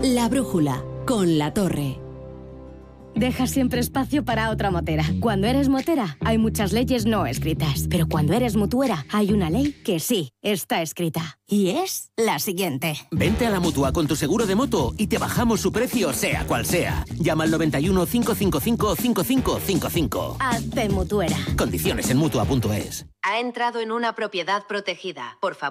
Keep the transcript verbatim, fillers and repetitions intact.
La Brújula, con La Torre. Deja siempre espacio para otra motera. Cuando eres motera, hay muchas leyes no escritas. Pero cuando eres mutuera, hay una ley que sí está escrita. Y es la siguiente. Vente a la Mutua con tu seguro de moto y te bajamos su precio sea cual sea. Llama al noventa y uno, cinco cinco cinco, cinco cinco cinco cinco. Hazte mutuera. Condiciones en Mutua punto es. Ha entrado en una propiedad protegida. Por favor.